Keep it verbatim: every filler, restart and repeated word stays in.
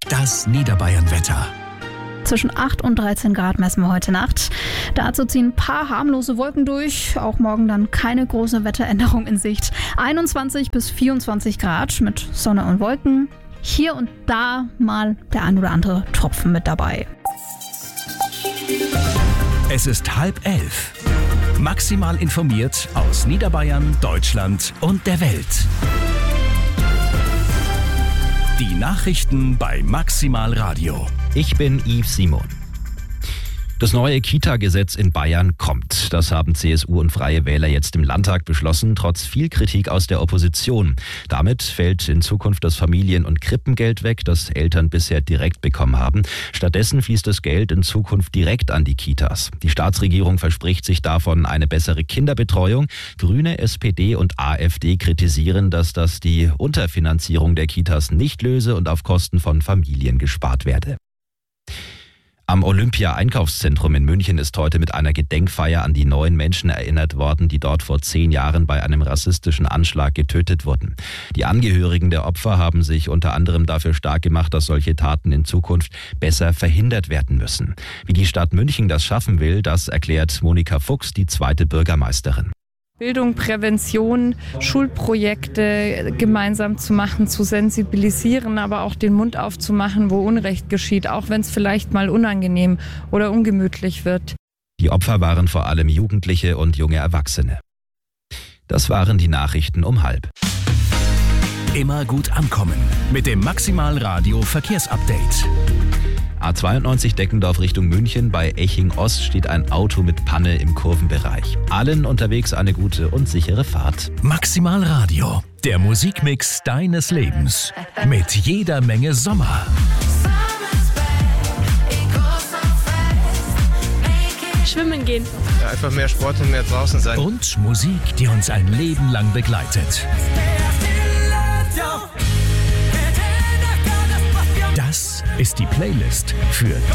Das Niederbayern-Wetter. Zwischen acht und dreizehn Grad messen wir heute Nacht. Dazu ziehen ein paar harmlose Wolken durch. Auch morgen dann keine große Wetteränderung in Sicht. einundzwanzig bis vierundzwanzig Grad mit Sonne und Wolken. Hier und da mal der ein oder andere Tropfen mit dabei. Es ist halb elf. Maximal informiert aus Niederbayern, Deutschland und der Welt. Die Nachrichten bei Maximal Radio. Ich bin Yves Simon. Das neue Kita-Gesetz in Bayern kommt. Das haben C S U und Freie Wähler jetzt im Landtag beschlossen, trotz viel Kritik aus der Opposition. Damit fällt in Zukunft das Familien- und Krippengeld weg, das Eltern bisher direkt bekommen haben. Stattdessen fließt das Geld in Zukunft direkt an die Kitas. Die Staatsregierung verspricht sich davon eine bessere Kinderbetreuung. Grüne, S P D und AfD kritisieren, dass das die Unterfinanzierung der Kitas nicht löse und auf Kosten von Familien gespart werde. Am Olympia-Einkaufszentrum in München ist heute mit einer Gedenkfeier an die neun Menschen erinnert worden, die dort vor zehn Jahren bei einem rassistischen Anschlag getötet wurden. Die Angehörigen der Opfer haben sich unter anderem dafür stark gemacht, dass solche Taten in Zukunft besser verhindert werden müssen. Wie die Stadt München das schaffen will, das erklärt Monika Fuchs, die zweite Bürgermeisterin. Bildung, Prävention, Schulprojekte gemeinsam zu machen, zu sensibilisieren, aber auch den Mund aufzumachen, wo Unrecht geschieht, auch wenn es vielleicht mal unangenehm oder ungemütlich wird. Die Opfer waren vor allem Jugendliche und junge Erwachsene. Das waren die Nachrichten um halb. Immer gut ankommen mit dem Maximal Radio Verkehrsupdate. A zweiundneunzig Deckendorf Richtung München. Bei Eching Ost steht ein Auto mit Panne im Kurvenbereich. Allen unterwegs eine gute und sichere Fahrt. Maximal Radio, der Musikmix deines Lebens. Mit jeder Menge Sommer. Schwimmen gehen. Ja, einfach mehr Sport und mehr draußen sein. Und Musik, die uns ein Leben lang begleitet. Das ist die Playlist für